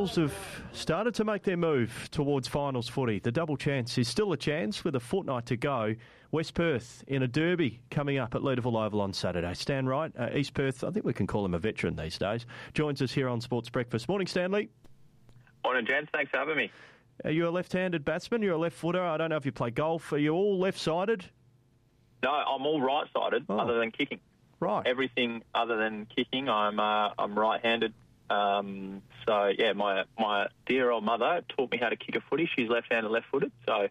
Eagles have started to make their move towards finals footy. The double chance is still a chance with a fortnight to go. West Perth in a derby coming up at Leederville Oval on Saturday. Stan Wright, East Perth, I think we can call him a veteran these days, joins us here on Sports Breakfast. Morning, Stanley. Morning, gents. Thanks for having me. Are you a left-handed batsman? You're a left footer. I don't know if you play golf. Are you all left-sided? No, I'm all right-sided, other than kicking. Right. Everything other than kicking, I'm right-handed. My dear old mother taught me how to kick a footy. She's left-handed, left-footed. So,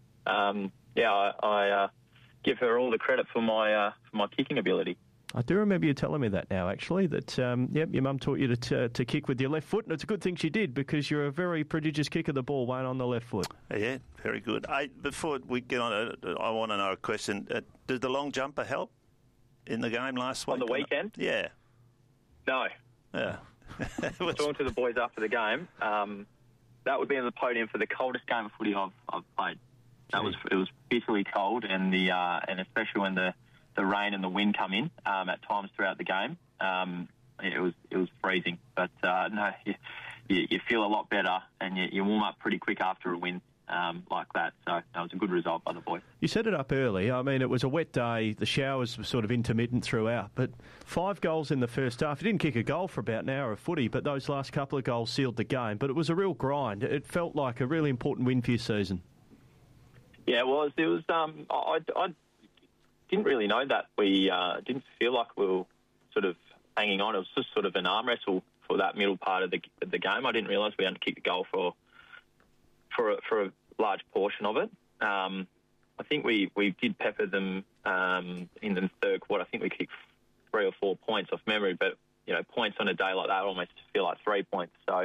I give her all the credit for my kicking ability. I do remember you telling me that now, actually, that, your mum taught you to kick with your left foot, and it's a good thing she did, because you're a very prodigious kicker of the ball, Wayne, on the left foot. Yeah, very good. Before we get on, I want to know a question. Did the long jumper help in the game last week? On the weekend? Yeah. No. Yeah. Talking to the boys after the game, that would be on the podium for the coldest game of footy I've played. It was bitterly cold, and and especially when the rain and the wind come in at times throughout the game, it was freezing. But no, you feel a lot better, and you warm up pretty quick after a win like that. So that was a good result by the boys. You set it up early. I mean, it was a wet day. The showers were sort of intermittent throughout, but 5 goals in the first half. You didn't kick a goal for about an hour of footy, but those last couple of goals sealed the game. But it was a real grind. It felt like a really important win for your season. Yeah, it was. It was. I didn't really know that. We didn't feel like we were sort of hanging on. It was just sort of an arm wrestle for that middle part of the game. I didn't realise we hadn't kicked a goal for a large portion of it. I think we did pepper them in the third quarter. I think we kicked 3 or 4 points off memory, but points on a day like that almost feel like 3 points. So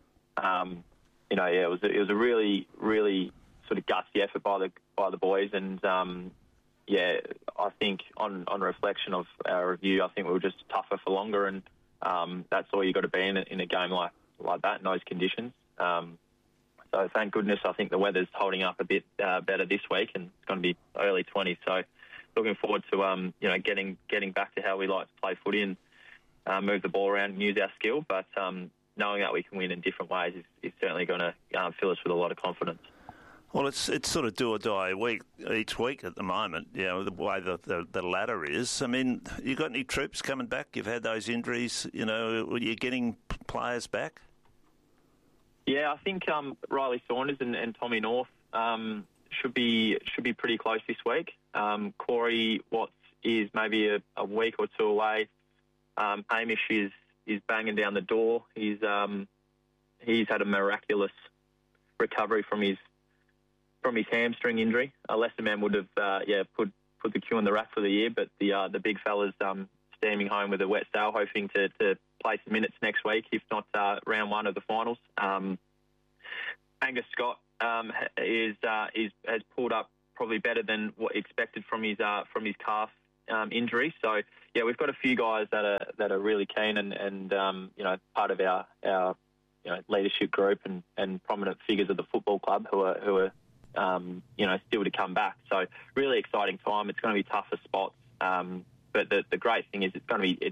it was a really, really sort of gutsy effort by the boys, and I think on reflection of our review, I think we were just tougher for longer, and that's all you got to be in a game like that in those conditions. So thank goodness, I think the weather's holding up a bit better this week, and it's going to be early 20s. So looking forward to getting back to how we like to play footy and move the ball around and use our skill. But knowing that we can win in different ways is certainly going to fill us with a lot of confidence. Well, it's sort of do or die each week at the moment, the way the ladder is. I mean, you got any troops coming back? You've had those injuries, you're getting players back? Yeah, I think Riley Saunders and Tommy North should be pretty close this week. Corey Watts is maybe a week or two away. Hamish is banging down the door. He's had a miraculous recovery from his hamstring injury. A lesser man would have put the queue on the rack for the year, but the big fella's steaming home with a wet sail, hoping to play some minutes next week, if not round 1 of the finals. Angus Scott has pulled up probably better than what expected from his calf injury. So we've got a few guys that are really keen and part of our leadership group and prominent figures of the football club who are still to come back. So really exciting time. It's going to be tougher spots. But the great thing is it's going to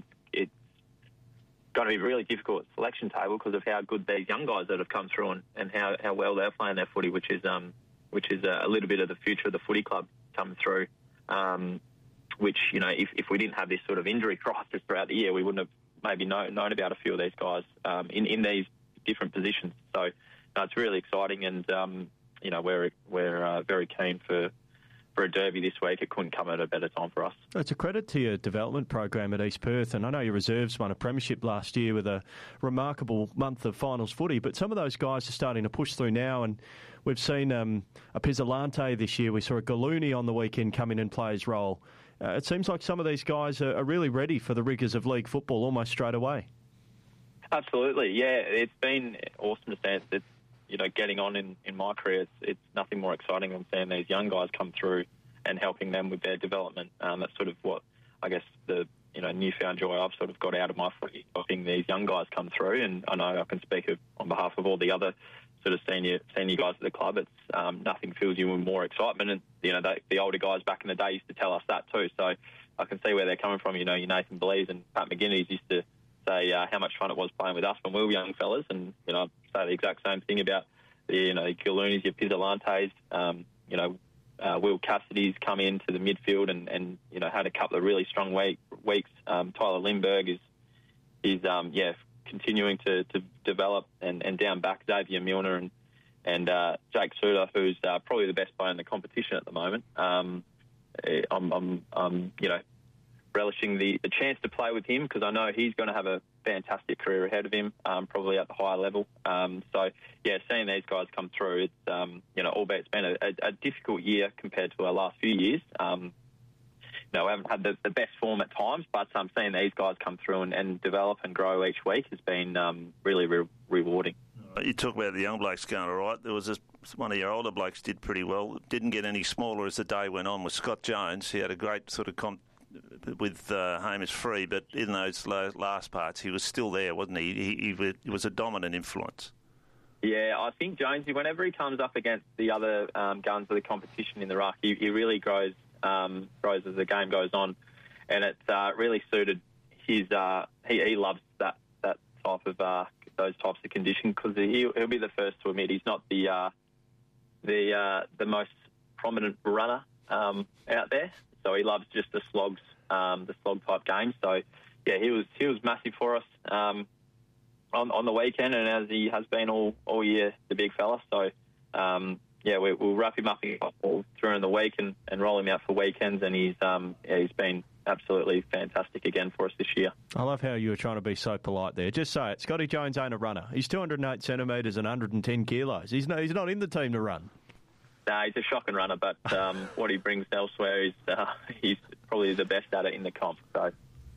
be really difficult selection table because of how good these young guys that have come through and how well they're playing their footy, which is a little bit of the future of the footy club coming through. Which if we didn't have this sort of injury crisis throughout the year, we wouldn't have maybe known about a few of these guys in these different positions. So it's really exciting, and we're very keen for a derby this week. It couldn't come at a better time for us. It's a credit to your development program at East Perth, and I know your reserves won a premiership last year with a remarkable month of finals footy, but some of those guys are starting to push through now, and we've seen a Pizzolante this year. We saw a Gallooni on the weekend come in and play his role. It seems like some of these guys are really ready for the rigours of league football almost straight away. Absolutely, yeah. It's been awesome to see it. Getting on in my career, it's nothing more exciting than seeing these young guys come through and helping them with their development. That's sort of what I guess the newfound joy I've sort of got out of my footy, seeing these young guys come through. And I know I can speak on behalf of all the other sort of senior guys at the club. It's nothing fills you with more excitement. And the older guys back in the day used to tell us that too. So I can see where they're coming from. Your Nathan Blees and Pat McGinnis used to say how much fun it was playing with us when we were young fellas, and I say the exact same thing about the Gilloonies, your Pizzolantes, Will Cassidy's come into the midfield and had a couple of really strong weeks. Tyler Lindbergh is continuing to develop, and down back Xavier Milner and Jake Suter, who's probably the best player in the competition at the moment. I'm relishing the chance to play with him, because I know he's going to have a fantastic career ahead of him, probably at the higher level. Seeing these guys come through, it's albeit it's been a difficult year compared to our last few years. We haven't had the best form at times, but seeing these guys come through and develop and grow each week has been really rewarding. You talk about the young blokes going all right. There was one of your older blokes did pretty well. Didn't get any smaller as the day went on, with Scott Jones. He had a great sort of with Hamish Free, but in those last parts, he was still there, wasn't he? He was a dominant influence. Yeah, I think Jonesy, whenever he comes up against the other guns of the competition in the ruck, he really grows as the game goes on, and it's really suited his. He loves that type of those types of conditions, because he'll be the first to admit he's not the most prominent runner out there. So he loves just the slog type game. So yeah, he was massive for us on the weekend, and as he has been all year, the big fella. So we'll wrap him up during the week and roll him out for weekends, and he's been absolutely fantastic again for us this year. I love how you were trying to be so polite there. Just say it. Scotty Jones ain't a runner. He's 208 centimetres and 110 kilos. He's not in the team to run. No, he's a shocking runner, but what he brings elsewhere is he's probably the best at it in the comp. So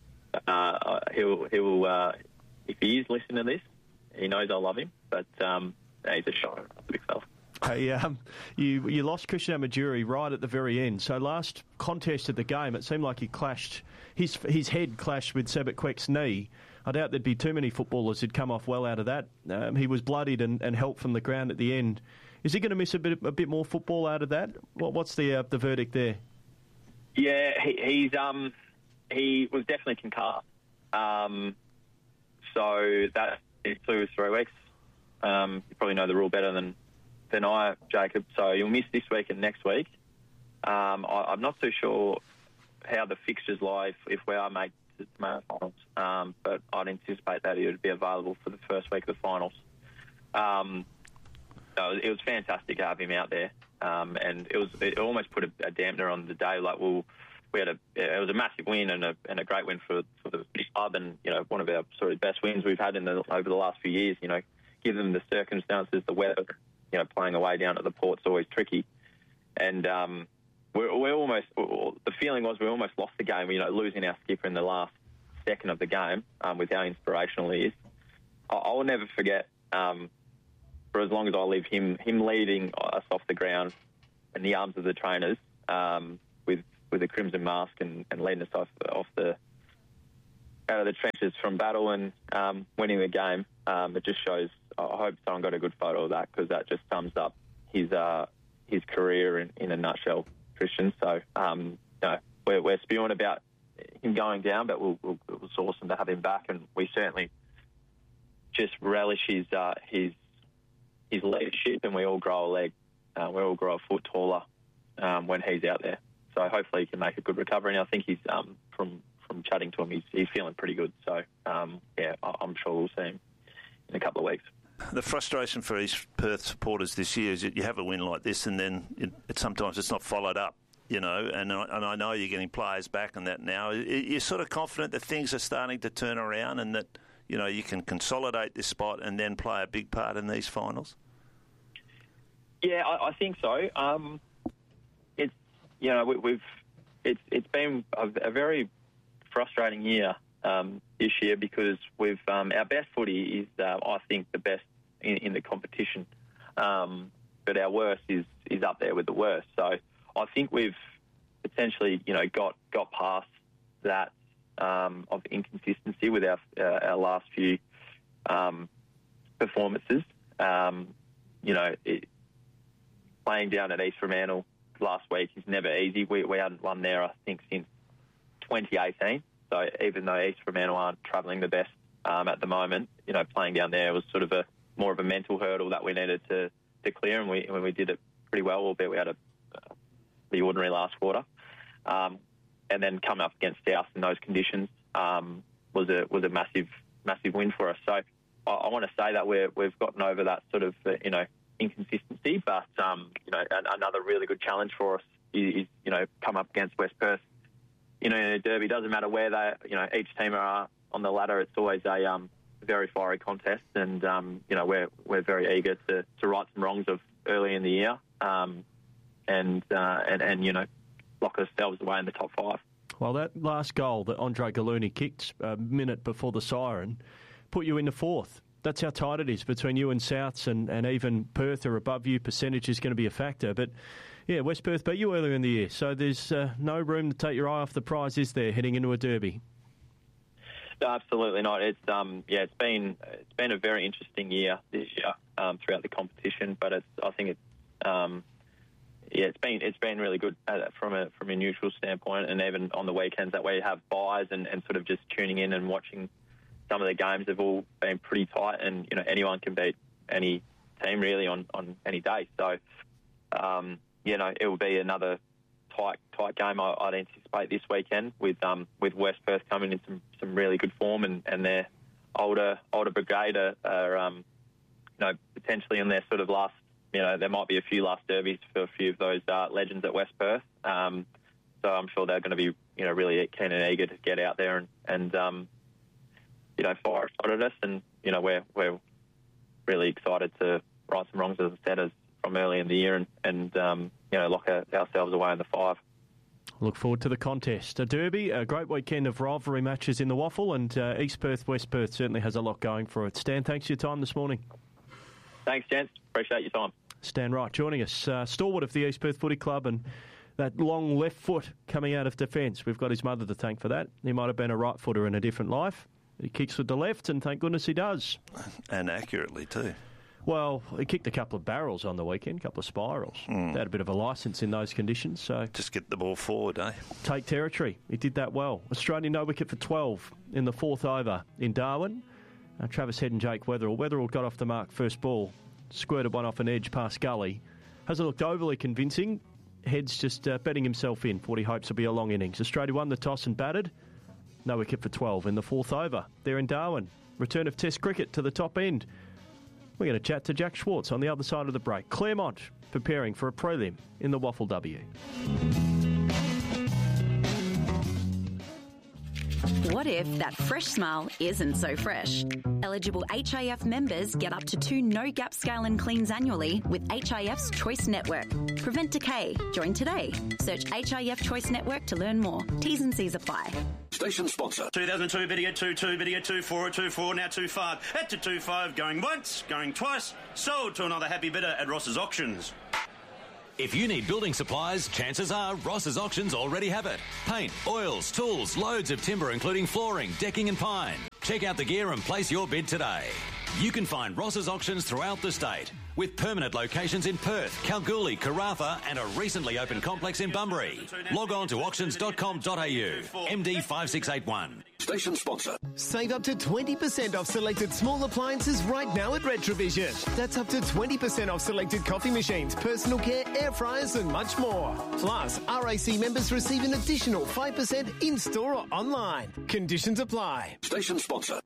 he'll if he is listening to this, he knows I love him. But he's a shocker, big fella. Hey, you lost Christian Amajuri right at the very end. So last contest of the game, it seemed like he clashed. His head clashed with Sebek Quek's knee. I doubt there'd be too many footballers who'd come off well out of that. He was bloodied and helped from the ground at the end. Is he going to miss a bit more football out of that? What's the verdict there? Yeah, he was definitely concussed. So that is 2 or 3 weeks. You probably know the rule better than I, Jacob. So you'll miss this week and next week. I'm not too sure how the fixtures lie if we are made to tomorrow finals, but I'd anticipate that he would be available for the first week of the finals. It was fantastic to have him out there, and it almost put a dampener on the day. Like, it was a massive win and a great win for the club, and one of our sort of best wins we've had over the last few years. Given the circumstances, the weather, playing away down at the Port's always tricky, and we're almost. The feeling was we almost lost the game. Losing our skipper in the last second of the game, with how inspirational he is. I will never forget. For as long as I live, him leading us off the ground in the arms of the trainers, with a crimson mask and leading us out of the trenches from battle and winning the game. It just shows. I hope someone got a good photo of that, because that just sums up his career in a nutshell, Christian. So we're spewing about him going down, but it was awesome to have him back, and we certainly just relish his leadership, and we all grow a leg. We all grow a foot taller when he's out there. So hopefully he can make a good recovery. And I think he's from chatting to him, he's feeling pretty good. So I'm sure we'll see him in a couple of weeks. The frustration for East Perth supporters this year is that you have a win like this, and then sometimes it's not followed up. And I know you're getting players back and that now. You're sort of confident that things are starting to turn around, and that you can consolidate this spot and then play a big part in these finals? Yeah, I think so. It's been a very frustrating year this year, because we've our best footy is I think the best in the competition, but our worst is up there with the worst. So I think we've potentially got past that. Of inconsistency with our last few performances. Playing down at East Fremantle last week is never easy. We hadn't won there, I think, since 2018. So even though East Fremantle aren't travelling the best at the moment. You know, playing down there was sort of more of a mental hurdle that we needed to clear, and we did it pretty well, albeit we had the ordinary last quarter. And then coming up against South in those conditions was a massive win for us. So I want to say that we've gotten over that sort of inconsistency, but another really good challenge for us is come up against West Perth. In a derby, doesn't matter where each team are on the ladder. It's always a very fiery contest, and we're very eager to right some wrongs of early in the year, and lock ourselves away in the top 5. Well, that last goal that Andre Galuni kicked a minute before the siren put you into 4th. That's how tight it is between you and Souths, and even Perth are above you. Percentage is going to be a factor. But, yeah, West Perth beat you earlier in the year, so there's no room to take your eye off the prize, is there, heading into a derby? No, absolutely not. It's been a very interesting year this year throughout the competition, but it's been really good from a neutral standpoint, and even on the weekends that we have buys and sort of just tuning in and watching some of the games have all been pretty tight, and anyone can beat any team really on any day. So it will be another tight game I'd anticipate this weekend with West Perth coming in some really good form, and their older brigade are potentially in their sort of last. There might be a few last derbies for a few of those legends at West Perth. So I'm sure they're going to be, really keen and eager to get out there and fire a shot at us. And, we're really excited to right some wrongs, as I said, from early in the year and lock ourselves away in the 5. Look forward to the contest. A derby, a great weekend of rivalry matches in the Waffle, and East Perth, West Perth certainly has a lot going for it. Stan, thanks for your time this morning. Thanks, gents. Appreciate your time. Stan Wright joining us, stalwart of the East Perth Footy Club, and that long left foot coming out of defence. We've got his mother to thank for that. He might have been a right footer in a different life. He kicks with the left, and thank goodness he does. And accurately too. Well, he kicked a couple of barrels on the weekend, a couple of spirals. They had a bit of a licence in those conditions. So just get the ball forward, eh? Take territory. He did that well. Australian no wicket for 12 in the 4th over in Darwin. Travis Head and Jake Weatherall. Weatherall got off the mark first ball. Squirted one off an edge past Gully. Hasn't looked overly convincing. Head's just betting himself in for what he hopes will be a long innings. Australia won the toss and batted. No wicket for 12 in the 4th over. There in Darwin. Return of Test cricket to the top end. We're going to chat to Jack Schwartz on the other side of the break. Claremont preparing for a prelim in the Waffle W. What if that fresh smile isn't so fresh? Eligible HIF members get up to 2 no-gap scale and cleans annually with HIF's Choice Network. Prevent decay. Join today. Search HIF Choice Network to learn more. T's and C's apply. Station sponsor. 2002 biddy at 2-2, biddy at 2-4 at 2-4, now 2-5. At to 2-5, going once, going twice. Sold to another happy bidder at Ross's Auctions. If you need building supplies, chances are Ross's Auctions already have it. Paint, oils, tools, loads of timber including flooring, decking and pine. Check out the gear and place your bid today. You can find Ross's Auctions throughout the state, with permanent locations in Perth, Kalgoorlie, Karratha and a recently opened complex in Bunbury. Log on to auctions.com.au. MD 5681. Station sponsor. Save up to 20% off selected small appliances right now at Retrovision. That's up to 20% off selected coffee machines, personal care, air fryers and much more. Plus, RAC members receive an additional 5% in-store or online. Conditions apply. Station sponsor.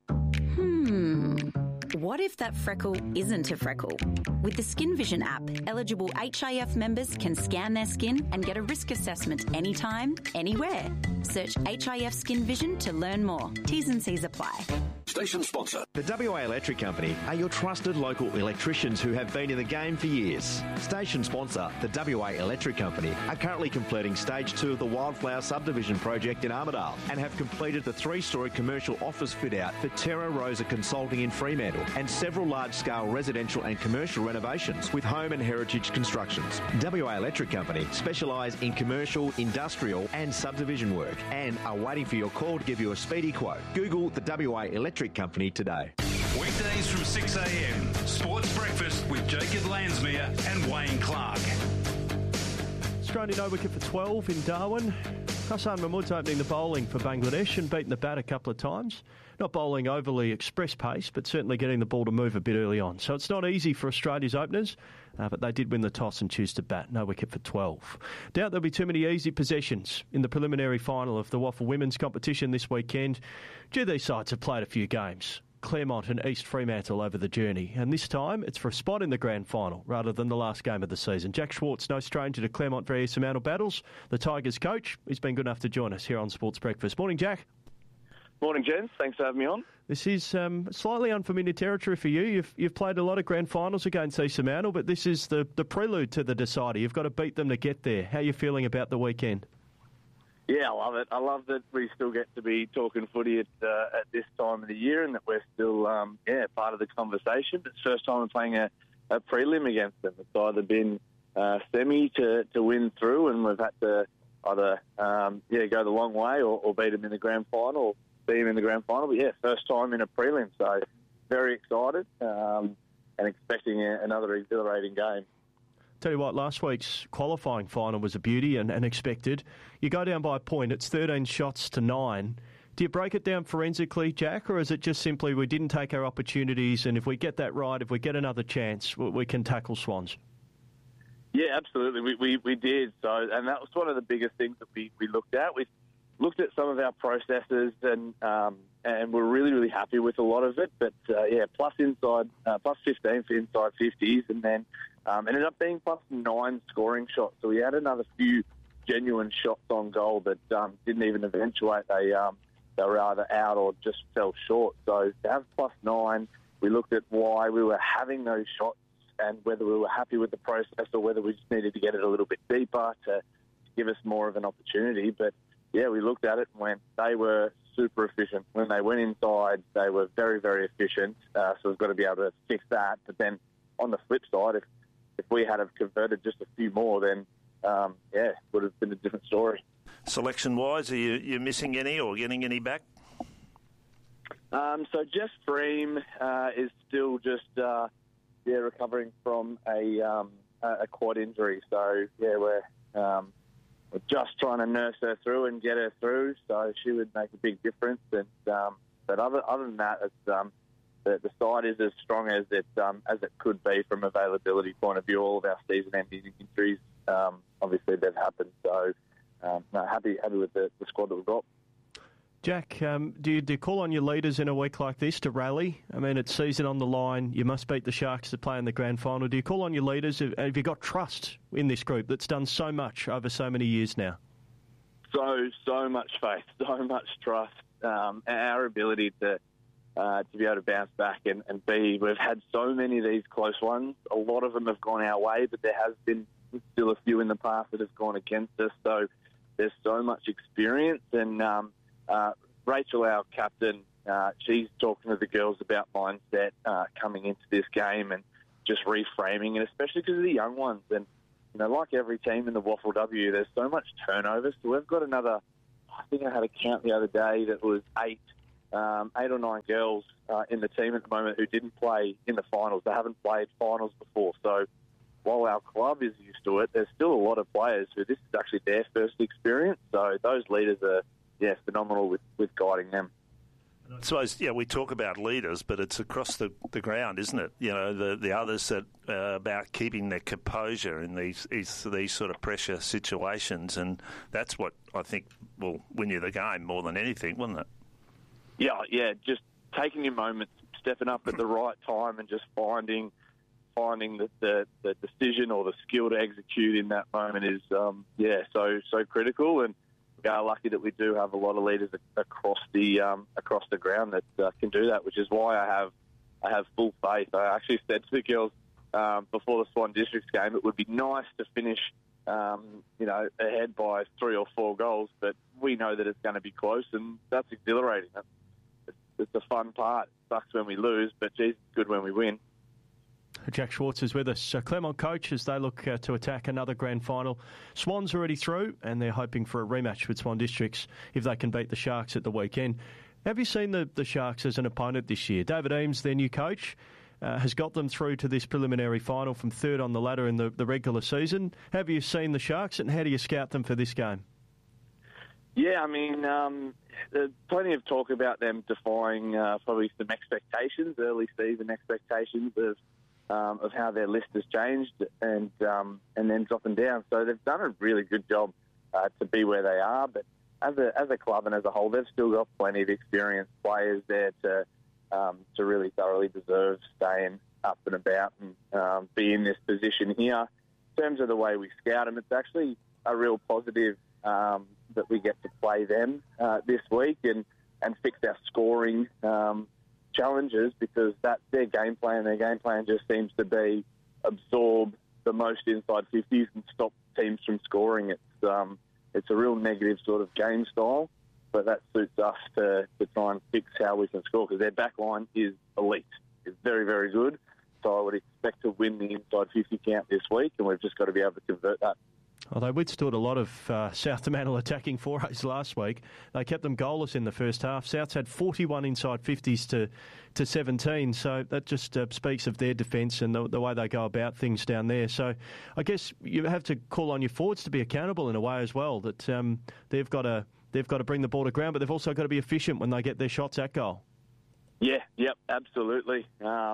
What if that freckle isn't a freckle? With the Skin Vision app, eligible HIF members can scan their skin and get a risk assessment anytime, anywhere. Search HIF Skin Vision to learn more. T's and C's apply. Station sponsor. The WA Electric Company are your trusted local electricians who have been in the game for years. Station sponsor, the WA Electric Company, are currently completing Stage 2 of the Wildflower Subdivision project in Armidale and have completed the 3-storey commercial office fit-out for Terra Rosa Consulting in Fremantle and several large-scale residential and commercial renovations with home and heritage constructions. WA Electric Company specialise in commercial, industrial and subdivision work and are waiting for your call to give you a speedy quote. Google the WA Electric Company today. Weekdays from 6 a.m. Sports Breakfast with Jacob Lansmere and Wayne Clark. Australia no wicket for 12 in Darwin. Hassan Mahmood's opening the bowling for Bangladesh and beaten the bat a couple of times. Not bowling overly express pace, but certainly getting the ball to move a bit early on. So it's not easy for Australia's openers, but they did win the toss and choose to bat. No wicket for 12. Doubt there'll be too many easy possessions in the preliminary final of the Waffle Women's competition this weekend. Gee, these sides have played a few games. Claremont and East Fremantle over the journey, and this time it's for a spot in the grand final rather than the last game of the season. Jack Schwartz, no stranger to Claremont various Fremantle battles, the Tigers coach. He's been good enough to join us here on Sports Breakfast. Morning, Jack. Morning, gents. Thanks for having me on. This is slightly unfamiliar territory for you. You've played a lot of grand finals against East Fremantle, but this is the prelude to the decider. You've got to beat them to get there. How are you feeling about the weekend? Yeah, I love it. I love that we still get to be talking footy at this time of the year, and that we're still part of the conversation. It's the first time we're playing a prelim against them. It's either been semi to win through, and we've had to either go the long way or beat them in the grand final, or beat them in the grand final. But yeah, first time in a prelim, so very excited and expecting another exhilarating game. Tell you what, last week's qualifying final was a beauty and expected. You go down by a point, it's 13 shots to 9. Do you break it down forensically, Jack, or is it just simply we didn't take our opportunities, and if we get that right, if we get another chance, we can tackle Swans? Yeah, absolutely. We did. So, and that was one of the biggest things that we looked at. We looked at some of our processes and we're really, really happy with a lot of it. But plus 15 for inside 50s, and then ended up being plus 9 scoring shots. So we had another few genuine shots on goal that didn't even eventuate. They were either out or just fell short. So to have plus 9, we looked at why we were having those shots and whether we were happy with the process or whether we just needed to get it a little bit deeper to give us more of an opportunity. But yeah, we looked at it and went, they were super efficient. When they went inside, they were very, very efficient. So we've got to be able to fix that. But then on the flip side, if we had have converted just a few more, then it would have been a different story. Selection-wise, are you missing any or getting any back? So Jess Freem is still just recovering from a quad injury. So we're just trying to nurse her through and get her through. So she would make a big difference. And but other than that, it's the side is as strong as it could be from availability point of view. All of our season-ending injuries, obviously, they've happened. So happy with the squad that we've got. Jack, do you call on your leaders in a week like this to rally? I mean, it's season on the line. You must beat the Sharks to play in the grand final. Do you call on your leaders? Have you got trust in this group that's done so much over so many years now? So much faith, so much trust. Our ability to be able to bounce back and we've had so many of these close ones. A lot of them have gone our way, but there has been still a few in the past that have gone against us. So there's so much experience, and Rachel, our captain, she's talking to the girls about mindset coming into this game and just reframing, and especially because of the young ones. And like every team in the Waffle W, there's so much turnover. So we've got another. I think I had a count the other day that was 8 or 9 girls in the team at the moment who didn't play in the finals. They haven't played finals before. So while our club is used to it, there's still a lot of players who this is actually their first experience. So those leaders are phenomenal with guiding them. I suppose, we talk about leaders, but it's across the ground, isn't it? The others that about keeping their composure in these sort of pressure situations, and that's what I think will win you the game more than anything, wouldn't it? Yeah, just taking your moments, stepping up at the right time, and just finding the decision or the skill to execute in that moment is so critical. And we are lucky that we do have a lot of leaders across the ground that can do that, which is why I have full faith. I actually said to the girls before the Swan Districts game, it would be nice to finish ahead by 3 or 4 goals, but we know that it's going to be close, and that's exhilarating. It's the fun part. It sucks when we lose, but geez, it's good when we win. Jack Schwartz is with us. Claremont coach as they look to attack another grand final. Swans already through, and they're hoping for a rematch with Swan Districts if they can beat the Sharks at the weekend. Have you seen the Sharks as an opponent this year? David Eames, their new coach, has got them through to this preliminary final from third on the ladder in the regular season. Have you seen the Sharks, and how do you scout them for this game? Yeah, I mean, there's plenty of talk about them defying probably some expectations, early season expectations of how their list has changed and then dropping down. So they've done a really good job to be where they are. But as a club and as a whole, they've still got plenty of experienced players there to really thoroughly deserve staying up and about and be in this position here. In terms of the way we scout them, it's actually a real positive that we get to play them this week and fix our scoring challenges, because that's their game plan. Their game plan just seems to be absorb the most inside 50s and stop teams from scoring. It's a real negative sort of game style, but that suits us to try and fix how we can score, because their back line is elite. It's very, very good. So I would expect to win the inside 50 count this week, and we've just got to be able to convert that. Although we'd stood a lot of South Fremantle attacking forays last week. They kept them goalless in the first half. South's had 41 inside 50s to 17, so that just speaks of their defence and the way they go about things down there. So I guess you have to call on your forwards to be accountable in a way as well, that they've got to bring the ball to ground, but they've also got to be efficient when they get their shots at goal. Yeah, yep, absolutely.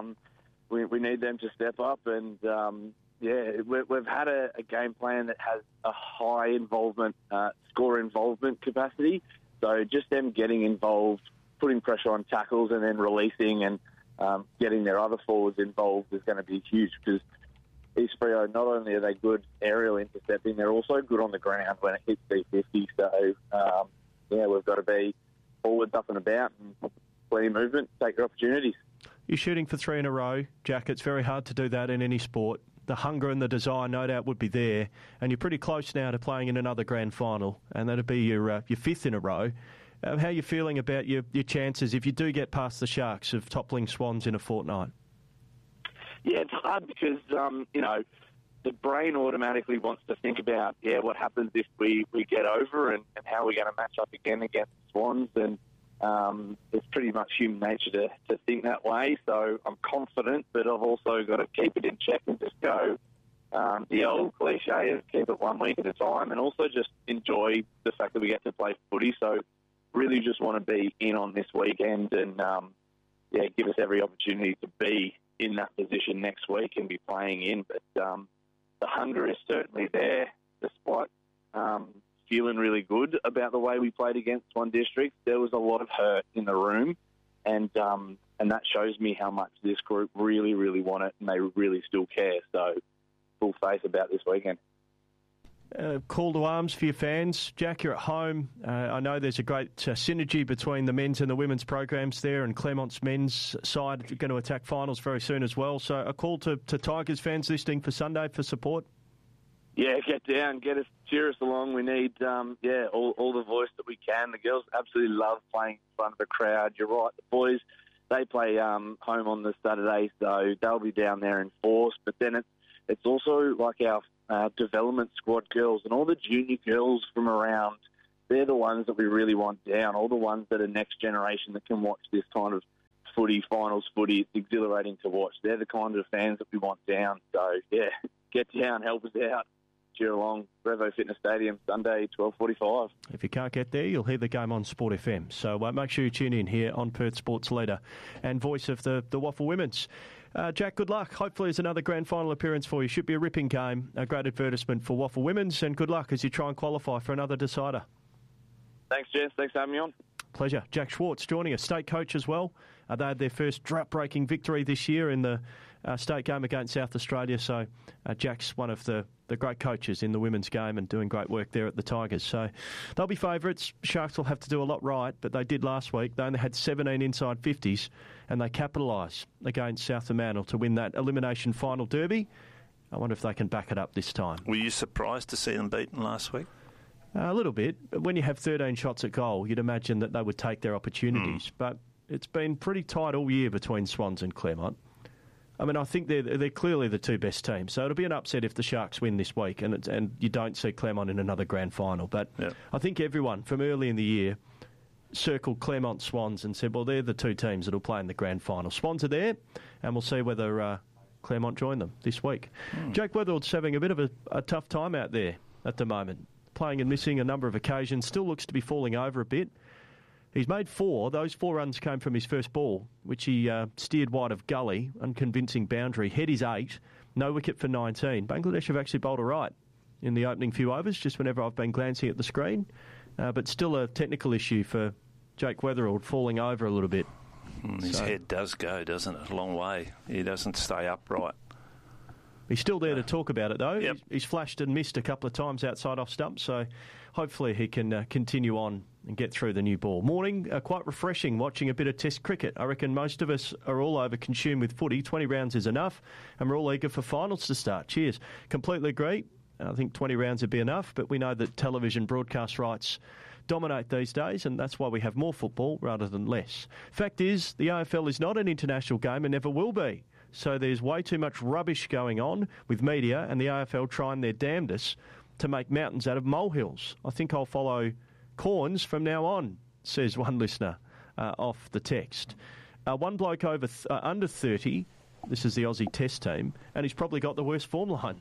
We need them to step up and... we've had a game plan that has a high involvement, score involvement capacity. So just them getting involved, putting pressure on tackles and then releasing and getting their other forwards involved is going to be huge, because East Freo, not only are they good aerial intercepting, they're also good on the ground when it hits D50. So, we've got to be forwards up and about and plenty of movement, take your opportunities. You're shooting for 3 in a row, Jack. It's very hard to do that in any sport. The hunger and the desire, no doubt, would be there. And you're pretty close now to playing in another grand final, and that'd be your 5th in a row. How are you feeling about your chances, if you do get past the Sharks, of toppling Swans in a fortnight? Yeah, it's hard because, the brain automatically wants to think about, what happens if we get over and how we're going to match up again against the Swans. And it's pretty much human nature to think that way. So I'm confident, but I've also got to keep it in check and just go. The old cliche is keep it 1 week at a time, and also just enjoy the fact that we get to play footy. So really just want to be in on this weekend and, give us every opportunity to be in that position next week and be playing in. But the hunger is certainly there, despite feeling really good about the way we played against Swan District. There was a lot of hurt in the room, and that shows me how much this group really, really want it, and they really still care. So full faith about this weekend. Call to arms for your fans. Jack, you're at home. I know there's a great synergy between the men's and the women's programs there, and Claremont's men's side are going to attack finals very soon as well. So a call to Tigers fans listening for Sunday for support. Yeah, get down, cheer us along. We need, all the voice that we can. The girls absolutely love playing in front of the crowd. You're right, the boys, they play home on the Saturday, so they'll be down there in force. But then it's also like our development squad girls and all the junior girls from around. They're the ones that we really want down, all the ones that are next generation that can watch this kind of footy, finals footy. It's exhilarating to watch. They're the kind of fans that we want down. So, get down, help us out. Cheer along, Brevo Fitness Stadium, Sunday, 12:45. If you can't get there, you'll hear the game on Sport FM. So make sure you tune in here on Perth Sports Leader and voice of the WAFL Women's. Jack, good luck. Hopefully it's another grand final appearance for you. Should be a ripping game, a great advertisement for WAFL Women's, and good luck as you try and qualify for another decider. Thanks, Jess. Thanks for having me on. Pleasure. Jack Schwartz joining us, state coach as well. They had their first drought-breaking victory this year in the state game against South Australia. So Jack's one of the great coaches in the women's game and doing great work there at the Tigers. So they'll be favourites. Sharks will have to do a lot right, but they did last week. They only had 17 inside 50s, and they capitalised against South Fremantle to win that elimination final derby. I wonder if they can back it up this time. Were you surprised to see them beaten last week? A little bit. When you have 13 shots at goal, you'd imagine that they would take their opportunities. But it's been pretty tight all year between Swans and Claremont. I mean, I think they're clearly the two best teams. So it'll be an upset if the Sharks win this week and you don't see Claremont in another grand final. But I think everyone from early in the year circled Claremont Swans and said, well, they're the two teams that will play in the grand final. Swans are there, and we'll see whether Claremont join them this week. Jake Weatherald's having a bit of a tough time out there at the moment. playing and missing a number of occasions, still looks to be falling over a bit. He's made 4. Those 4 runs came from his first ball, which he steered wide of gully, unconvincing boundary. Head is 8, no wicket for 19. Bangladesh have actually bowled all right in the opening few overs, just whenever I've been glancing at the screen. But still a technical issue for Jake Weatherald, falling over a little bit. His head does go, doesn't it? A long way. He doesn't stay upright. He's still there to talk about it, though. Yep. He's flashed and missed a couple of times outside off stump, so hopefully he can continue on and get through the new ball. Morning, quite refreshing watching a bit of Test cricket. I reckon most of us are all over-consumed with footy. 20 rounds is enough, and we're all eager for finals to start. Cheers. Completely agree. I think 20 rounds would be enough, but we know that television broadcast rights dominate these days, and that's why we have more football rather than less. Fact is, the AFL is not an international game and never will be. So there's way too much rubbish going on with media and the AFL trying their damnedest to make mountains out of molehills. I think I'll follow Corns from now on, says one listener off the text. One bloke under 30, this is the Aussie Test team, and he's probably got the worst form line.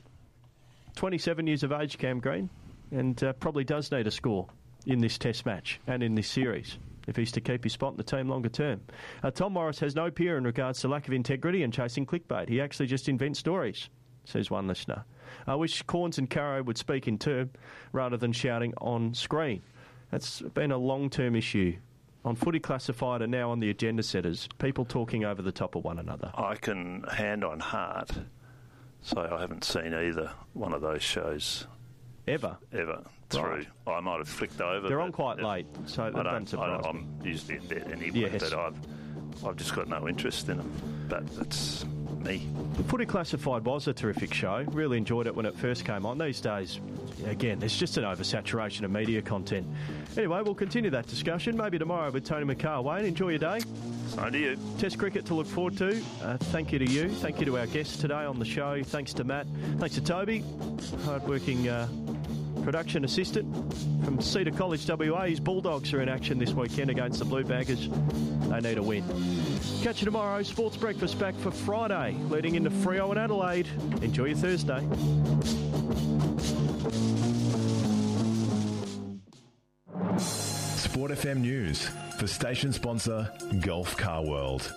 27 years of age, Cam Green, and probably does need a score in this Test match and in this series if he's to keep his spot in the team longer term. Tom Morris has no peer in regards to lack of integrity and chasing clickbait. He actually just invents stories, says one listener. I wish Corns and Caro would speak in turn rather than shouting on screen. That's been a long-term issue on Footy Classified and now on the agenda setters, people talking over the top of one another. I can hand on heart say I haven't seen either one of those shows. Ever through. Right. I might have flicked over. They're on quite late, so that doesn't surprise me. I'm usually in bed anyway, yes. but I've just got no interest in them. But that's me. Footy Classified was a terrific show. Really enjoyed it when it first came on. These days, again, there's just an oversaturation of media content. Anyway, we'll continue that discussion maybe tomorrow with Tony McCarr. Wayne, enjoy your day. So do you. Test cricket to look forward to. Thank you to you. Thank you to our guests today on the show. Thanks to Matt. Thanks to Toby, hard-working production assistant from Cedar College, WA. His Bulldogs are in action this weekend against the Blue Baggers. They need a win. Catch you tomorrow. Sports Breakfast back for Friday, leading into Freo and Adelaide. Enjoy your Thursday. Sport FM News for station sponsor Gulf Car World.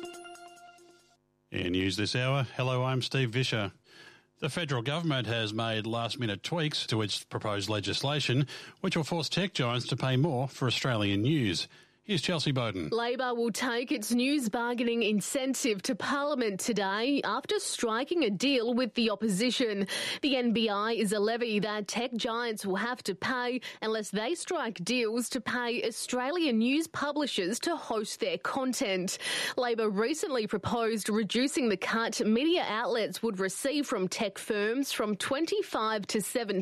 In news this hour, hello, I'm Steve Vischer. The federal government has made last-minute tweaks to its proposed legislation, which will force tech giants to pay more for Australian news. Here's Chelsea Bowden. Labor will take its news bargaining incentive to Parliament today after striking a deal with the opposition. The NBI is a levy that tech giants will have to pay unless they strike deals to pay Australian news publishers to host their content. Labor recently proposed reducing the cut media outlets would receive from tech firms from 25% to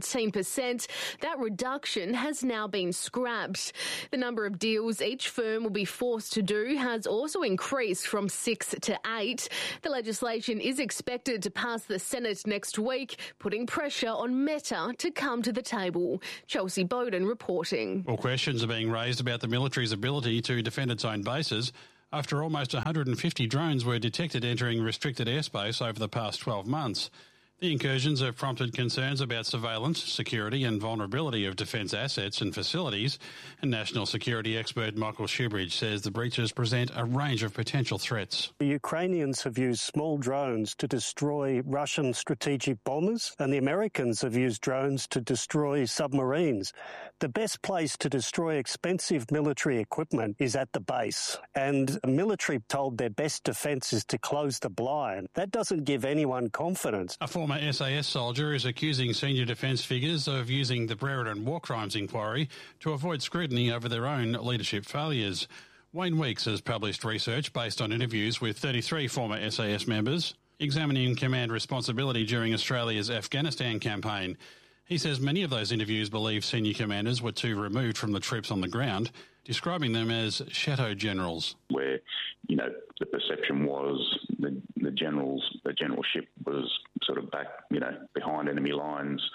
17%. That reduction has now been scrapped. The number of deals each firm will be forced to do has also increased from 6 to 8. The legislation is expected to pass the Senate next week, putting pressure on Meta to come to the table. Chelsea Bowden reporting. Well, questions are being raised about the military's ability to defend its own bases after almost 150 drones were detected entering restricted airspace over the past 12 months. The incursions have prompted concerns about surveillance, security and vulnerability of defence assets and facilities, and national security expert Michael Shoebridge says the breaches present a range of potential threats. The Ukrainians have used small drones to destroy Russian strategic bombers, and the Americans have used drones to destroy submarines. The best place to destroy expensive military equipment is at the base, and the military told their best defence is to close the blind. That doesn't give anyone confidence. A former SAS soldier is accusing senior defence figures of using the Brereton War Crimes Inquiry to avoid scrutiny over their own leadership failures. Wayne Weeks has published research based on interviews with 33 former SAS members, examining command responsibility during Australia's Afghanistan campaign. He says many of those interviews believe senior commanders were too removed from the troops on the ground, describing them as shadow generals. Where, the perception was the generalship was sort of back, behind enemy lines,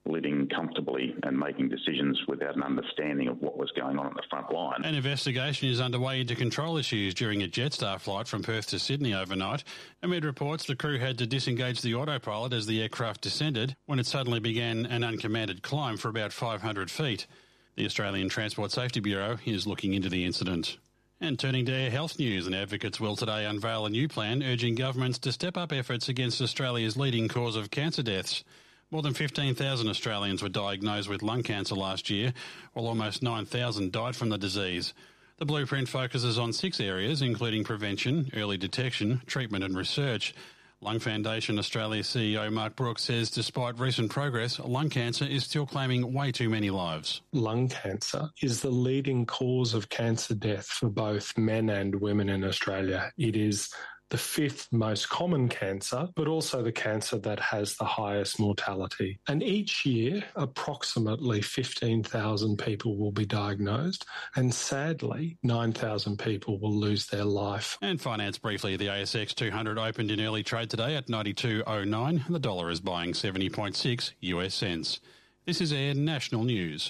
living comfortably and making decisions without an understanding of what was going on the front line. An investigation is underway into control issues during a Jetstar flight from Perth to Sydney overnight. Amid reports, the crew had to disengage the autopilot as the aircraft descended when it suddenly began an uncommanded climb for about 500 feet. The Australian Transport Safety Bureau is looking into the incident. And turning to air health news, and advocates will today unveil a new plan urging governments to step up efforts against Australia's leading cause of cancer deaths. More than 15,000 Australians were diagnosed with lung cancer last year, while almost 9,000 died from the disease. The blueprint focuses on 6 areas, including prevention, early detection, treatment and research. Lung Foundation Australia CEO Mark Brooks says despite recent progress, lung cancer is still claiming way too many lives. Lung cancer is the leading cause of cancer death for both men and women in Australia. It is the 5th most common cancer, but also the cancer that has the highest mortality. And each year, approximately 15,000 people will be diagnosed, and sadly, 9,000 people will lose their life. And finance briefly, the ASX 200 opened in early trade today at 92.09. The dollar is buying 70.6 US cents. This is Air National News.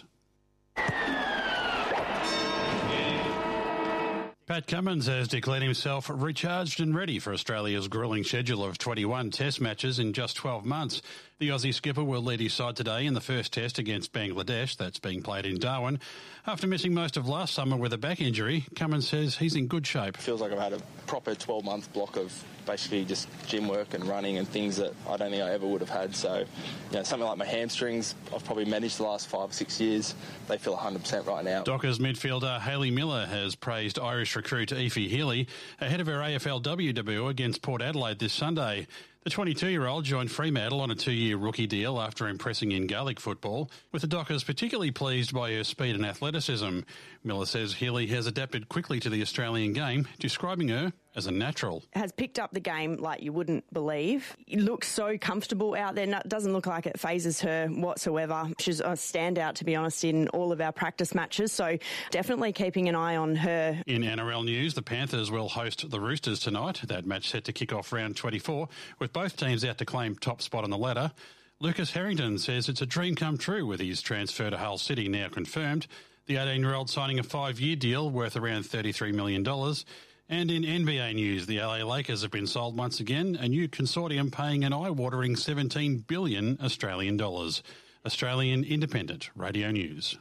Pat Cummins has declared himself recharged and ready for Australia's gruelling schedule of 21 test matches in just 12 months. The Aussie skipper will lead his side today in the first test against Bangladesh, that's being played in Darwin. After missing most of last summer with a back injury, Cummins says he's in good shape. Feels like I've had a proper 12-month block of basically just gym work and running and things that I don't think I ever would have had. So, something like my hamstrings, I've probably managed the last 5 or 6 years. They feel 100% right now. Dockers midfielder Hayley Miller has praised Irish recruit Aoife Healy ahead of her AFLW debut against Port Adelaide this Sunday. The 22-year-old joined Fremantle on a 2-year rookie deal after impressing in Gaelic football, with the Dockers particularly pleased by her speed and athleticism. Miller says Healy has adapted quickly to the Australian game, describing her as a natural. Has picked up the game like you wouldn't believe. It looks so comfortable out there. It doesn't look like it phases her whatsoever. She's a standout, to be honest, in all of our practice matches, so definitely keeping an eye on her. In NRL news, the Panthers will host the Roosters tonight. That match set to kick off round 24, with both teams out to claim top spot on the ladder. Lucas Harrington says it's a dream come true with his transfer to Hull City now confirmed. The 18-year-old signing a 5-year deal worth around $33 million. And in NBA news, the LA Lakers have been sold once again, a new consortium paying an eye-watering 17 billion Australian dollars. Australian Independent Radio News.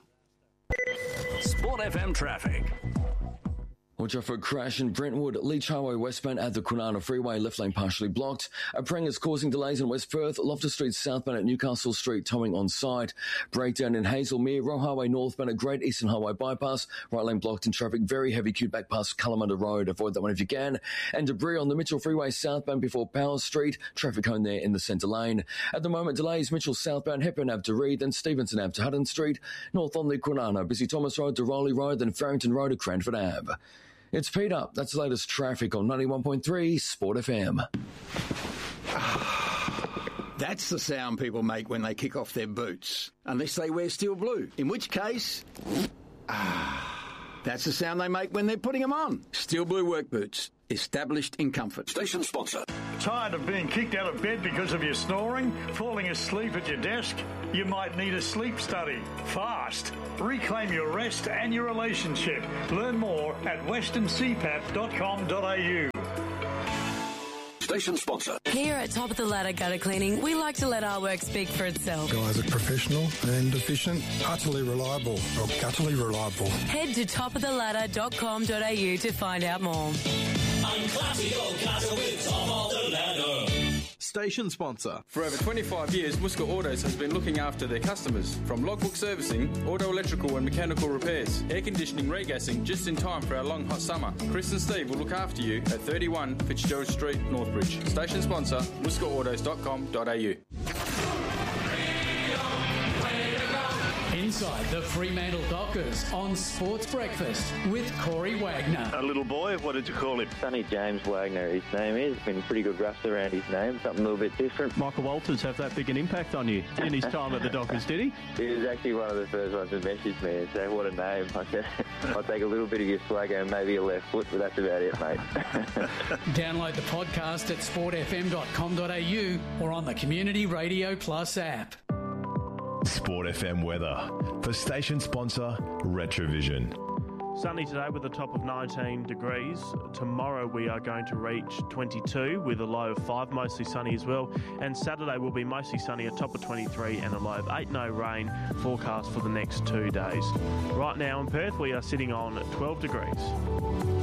Sport FM traffic. Watch out for a crash in Brentwood, Leach Highway westbound at the Kwinana Freeway, left lane partially blocked. A prang is causing delays in West Perth, Loftus Street southbound at Newcastle Street, towing on site. Breakdown in Hazelmere, Roe Highway northbound at Great Eastern Highway bypass, right lane blocked in traffic, very heavy queued back past Kalamunda Road, avoid that one if you can. And debris on the Mitchell Freeway southbound before Power Street, traffic cone there in the centre lane. At the moment, delays Mitchell southbound, Hepburn Ave to Reed, then Stevenson Ave to Hutton Street, north on the Kwinana, busy Thomas Road to Rowley Road, then Farrington Road to Cranford Ave. It's Pete Up. That's the latest traffic on 91.3 Sport FM. That's the sound people make when they kick off their boots, unless they wear steel blue, in which case, that's the sound they make when they're putting them on. Steel blue work boots, established in comfort. Station sponsor. Tired of being kicked out of bed because of your snoring? Falling asleep at your desk? You might need a sleep study. Fast. Reclaim your rest and your relationship. Learn more at westerncpap.com.au. Station sponsor. Here at Top of the Ladder Gutter Cleaning, we like to let our work speak for itself. Guys are professional and efficient, utterly reliable, or gutterly reliable. Head to topoftheladder.com.au to find out more. Unclassy old gutter with Top of the Ladder. Station sponsor. For over 25 years, Muska Autos has been looking after their customers. From logbook servicing, auto electrical and mechanical repairs, air conditioning, regassing, just in time for our long hot summer. Chris and Steve will look after you at 31 Fitzgerald Street, Northbridge. Station sponsor, muskaautos.com.au. Inside the Fremantle Dockers on Sports Breakfast with Corey Wagner. A little boy, what did you call him? Sonny James Wagner, his name is. Been pretty good rust around his name, something a little bit different. Michael Walters have that big an impact on you in his time at the Dockers, did he? He was actually one of the first ones to message me and say, what a name. I said, I'll take a little bit of your swagger and maybe your left foot, but that's about it, mate. Download the podcast at sportfm.com.au or on the Community Radio Plus app. Sport FM weather for station sponsor Retrovision. Sunny today with a top of 19 degrees. Tomorrow we are going to reach 22 with a low of 5, mostly sunny as well. And Saturday will be mostly sunny, a top of 23 and a low of 8. No rain forecast for the next 2 days. Right now in Perth we are sitting on 12 degrees.